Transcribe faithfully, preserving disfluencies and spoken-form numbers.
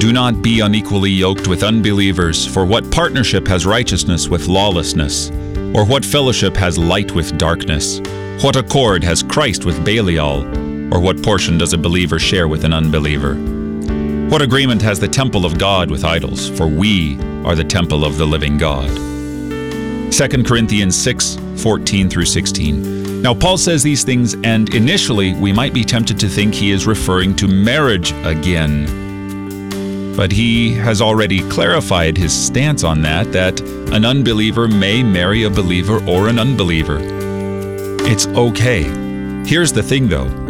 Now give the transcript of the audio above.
Do not be unequally yoked with unbelievers, for what partnership has righteousness with lawlessness? Or what fellowship has light with darkness? What accord has Christ with Belial? Or what portion does a believer share with an unbeliever? What agreement has the temple of God with idols? For we are the temple of the living God. Second Corinthians six, fourteen through sixteen. Now Paul says these things, and initially we might be tempted to think he is referring to marriage again. But he has already clarified his stance on that, that an unbeliever may marry a believer or an unbeliever. It's okay. Here's the thing though.